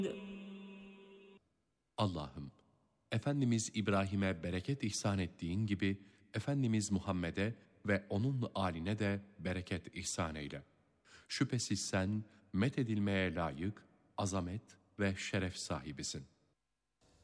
Allah'ım, Efendimiz İbrahim'e bereket ihsan ettiğin gibi, Efendimiz Muhammed'e ve onun âline de bereket ihsan eyle. Şüphesiz sen, methedilmeye layık, azamet ve şeref sahibisin.